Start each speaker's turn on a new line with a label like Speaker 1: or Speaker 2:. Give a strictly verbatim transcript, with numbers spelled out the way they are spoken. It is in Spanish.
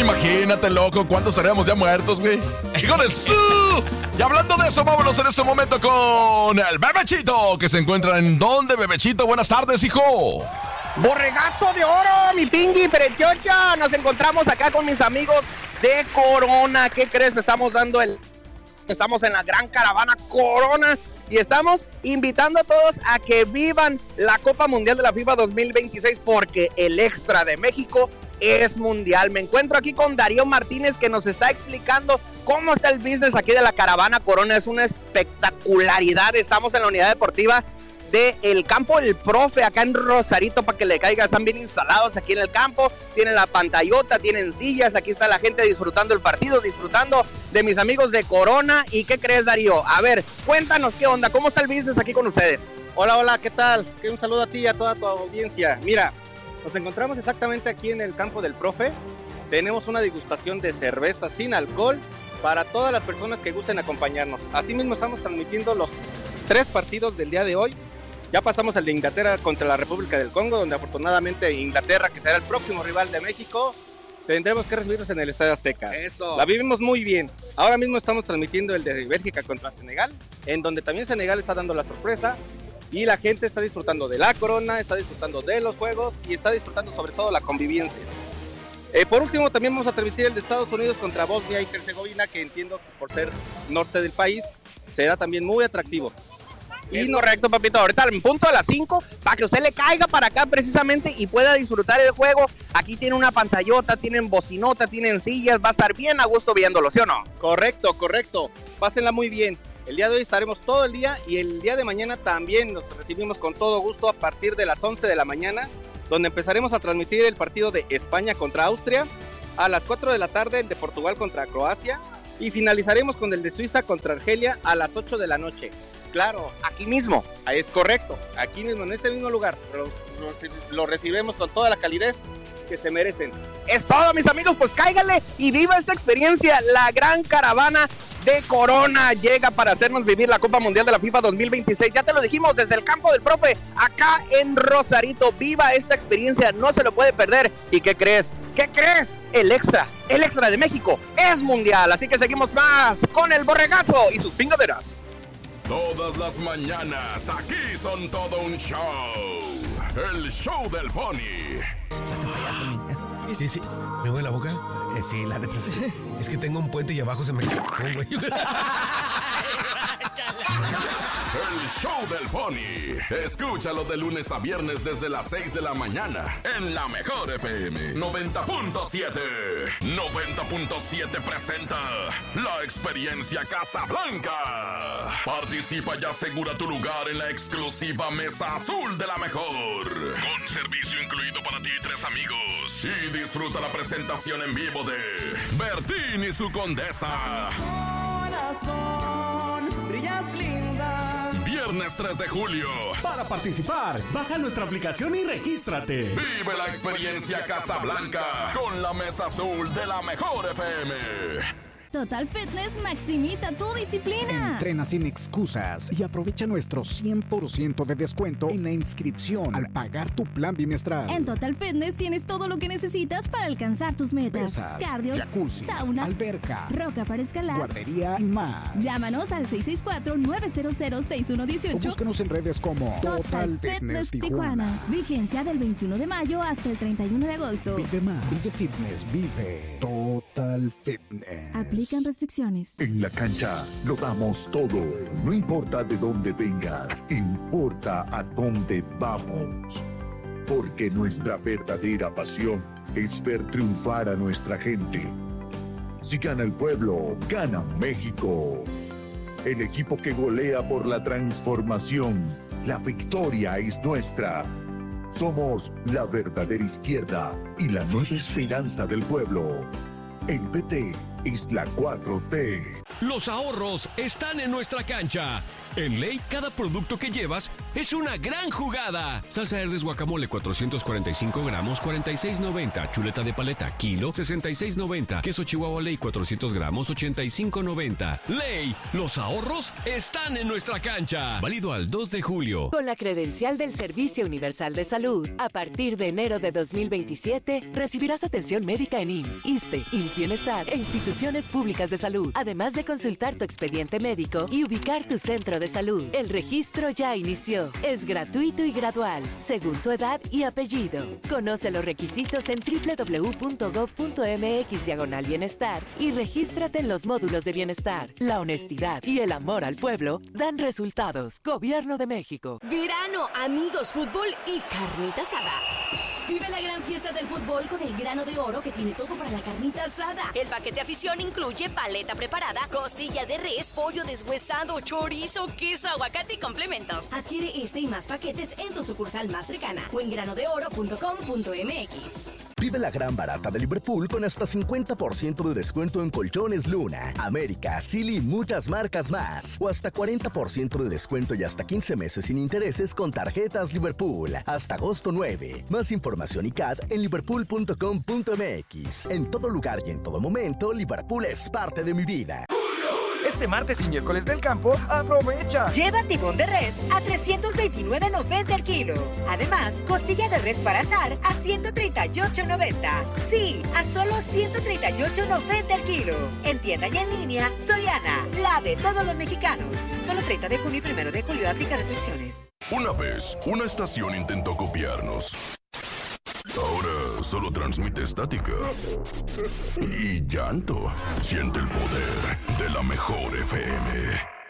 Speaker 1: Imagínate, loco, ¿cuántos seríamos ya muertos, güey? ¡Hijo de su! Y hablando de eso, vámonos en este momento con el Bebechito, que se encuentra en ¿dónde, Bebechito? Buenas tardes, hijo.
Speaker 2: Borregazo de oro, mi pingui preciosa. Nos encontramos acá con mis amigos de Corona. ¿Qué crees? Estamos dando el... Estamos en la gran caravana Corona y estamos invitando a todos a que vivan la Copa Mundial de la FIFA dos mil veintiséis porque el extra de México es mundial. Me encuentro aquí con Darío Martínez, que nos está explicando cómo está el business aquí de la caravana Corona. Es una espectacularidad. Estamos en la unidad deportiva del campo El Profe, acá en Rosarito, para que le caiga. Están bien instalados aquí en el campo, tienen la pantallota, tienen sillas, aquí está la gente disfrutando el partido, disfrutando de mis amigos de Corona. ¿Y qué crees, Darío? A ver, cuéntanos qué onda, cómo está el business aquí con ustedes.
Speaker 3: Hola, hola, ¿qué tal? Un saludo a ti y a toda tu audiencia. Mira, nos encontramos exactamente aquí en el campo del Profe. Tenemos una degustación de cerveza sin alcohol para todas las personas que gusten acompañarnos. Asimismo, estamos transmitiendo los tres partidos del día de hoy. Ya pasamos al de Inglaterra contra la República del Congo, donde afortunadamente Inglaterra, que será el próximo rival de México, tendremos que recibirnos en el Estadio Azteca.
Speaker 2: Eso.
Speaker 3: La vivimos muy bien. Ahora mismo estamos transmitiendo el de Bélgica contra Senegal, en donde también Senegal está dando la sorpresa y la gente está disfrutando de la Corona, está disfrutando de los juegos y está disfrutando sobre todo la convivencia. Eh, por último, también vamos a transmitir el de Estados Unidos contra Bosnia y Herzegovina, que entiendo que por ser norte del país será también muy atractivo.
Speaker 2: Es correcto, papito. Ahorita en punto a las cinco, para que usted le caiga para acá precisamente y pueda disfrutar el juego. Aquí tiene una pantallota, tienen bocinota, tienen sillas. Va a estar bien a gusto viéndolo, ¿sí o no?
Speaker 3: Correcto, correcto. Pásenla muy bien. El día de hoy estaremos todo el día y el día de mañana también nos recibimos con todo gusto a partir de las once de la mañana, donde empezaremos a transmitir el partido de España contra Austria, a las cuatro de la tarde el de Portugal contra Croacia y finalizaremos con el de Suiza contra Argelia a las ocho de la noche. Claro, aquí mismo, es correcto, aquí mismo, en este mismo lugar, los, los, los recibimos con toda la calidez que se merecen.
Speaker 2: Es todo, mis amigos, pues cáiganle y viva esta experiencia. La gran caravana de Corona llega para hacernos vivir la Copa Mundial de la FIFA dos mil veintiséis. Ya te lo dijimos, desde el campo del Profe, acá en Rosarito. Viva esta experiencia, no se lo puede perder. ¿Y qué crees? ¿Qué crees? El extra, el extra de México es mundial. Así que seguimos más con el Borregazo y sus pingaderas.
Speaker 1: Todas las mañanas, aquí son todo un show. El show del Pony.
Speaker 4: Sí, sí, sí. ¿Me huele la boca? Eh, sí, la neta sí. Es que tengo un puente y abajo se me... güey.
Speaker 1: El show del Pony. Escúchalo de lunes a viernes desde las seis de la mañana en la mejor F M noventa punto siete. noventa punto siete presenta la experiencia Casablanca. Participa y asegura tu lugar en la exclusiva Mesa Azul de la mejor. Con servicio incluido para ti y tres amigos. Y disfruta la presentación en vivo de Bertín y su Condesa.
Speaker 5: Corazón, brillas linda.
Speaker 1: Viernes tres de julio.
Speaker 6: Para participar, baja nuestra aplicación y regístrate.
Speaker 1: Vive la experiencia Casablanca con la Mesa Azul de la mejor F M.
Speaker 7: Total Fitness maximiza tu disciplina.
Speaker 8: Entrena sin excusas y aprovecha nuestro cien por ciento de descuento en la inscripción al pagar tu plan bimestral.
Speaker 7: En Total Fitness tienes todo lo que necesitas para alcanzar tus metas.
Speaker 8: Pesas,
Speaker 7: cardio,
Speaker 8: jacuzzi,
Speaker 7: sauna,
Speaker 8: alberca,
Speaker 7: roca para escalar,
Speaker 8: guardería y más.
Speaker 7: Llámanos al seis seis cuatro, nueve cero cero, seis uno uno ocho.
Speaker 8: O búscanos en redes como
Speaker 7: Total,
Speaker 8: Total
Speaker 7: Fitness,
Speaker 8: Fitness
Speaker 7: Tijuana.
Speaker 8: Tijuana.
Speaker 7: Vigencia del veintiuno de mayo hasta el treinta y uno de agosto.
Speaker 8: Vive más. Vive Fitness. Vive Total Fitness.
Speaker 7: Aplican restricciones.
Speaker 9: En la cancha lo damos todo. No importa de dónde vengas, importa a dónde vamos. Porque nuestra verdadera pasión es ver triunfar a nuestra gente. Si gana el pueblo, gana México. El equipo que golea por la transformación. La victoria es nuestra. Somos la verdadera izquierda y la nueva esperanza del pueblo. El P T es la cuatro T.
Speaker 10: Los ahorros están en nuestra cancha. En Ley, cada producto que llevas es una gran jugada. Salsa Herdes guacamole cuatrocientos cuarenta y cinco gramos, cuarenta y seis noventa. Chuleta de paleta, kilo, sesenta y seis noventa. Queso Chihuahua Ley cuatrocientos gramos, ochenta y cinco noventa. Ley, los ahorros están en nuestra cancha. Válido al dos de julio.
Speaker 11: Con la credencial del Servicio Universal de Salud, a partir de enero de dos mil veintisiete, recibirás atención médica en I M S S, ISSSTE, I M S S Bienestar e instituciones públicas de salud, además de consultar tu expediente médico y ubicar tu centro de salud. El registro ya inició. Es gratuito y gradual, según tu edad y apellido. Conoce los requisitos en doble u doble u doble u punto gob punto eme equis diagonal bienestar y regístrate en los módulos de bienestar. La honestidad y el amor al pueblo dan resultados. Gobierno de México.
Speaker 12: Verano, amigos, fútbol y carnita asada. Vive la gran fiesta del fútbol con el Grano de Oro, que tiene todo para la carnita asada. El paquete afición incluye paleta preparada, costilla de res, pollo deshuesado, chorizo, queso, aguacate y complementos. Adquiere este y más paquetes en tu sucursal más cercana o en grano de oro punto com punto eme equis.
Speaker 13: Vive la gran barata de Liverpool con hasta cincuenta por ciento de descuento en colchones Luna, América, Silly y muchas marcas más. O hasta cuarenta por ciento de descuento y hasta quince meses sin intereses con tarjetas Liverpool. Hasta agosto nueve. Más información y C A D en liverpool punto com punto eme equis. En todo lugar y en todo momento, Liverpool es parte de mi vida.
Speaker 14: Este martes y miércoles del campo, aprovecha.
Speaker 15: Lleva tibón de res a trescientos veintinueve noventa el kilo. Además, costilla de res para asar a ciento treinta y ocho noventa. Sí, a solo ciento treinta y ocho noventa el kilo. En tienda y en línea, Soriana, la de todos los mexicanos. Solo treinta de junio y primero de julio aplica restricciones.
Speaker 1: Una vez, una estación intentó copiarnos. Ahora solo transmite estática y llanto. Siente el poder de la mejor F M.